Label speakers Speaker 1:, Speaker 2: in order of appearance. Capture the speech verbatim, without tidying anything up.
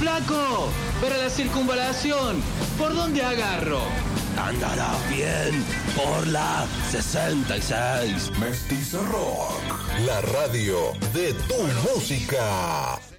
Speaker 1: Flaco, para la circunvalación, ¿por dónde agarro?
Speaker 2: Andarás bien por la sesenta y seis.
Speaker 3: Mestiza Rock, la radio de tu música.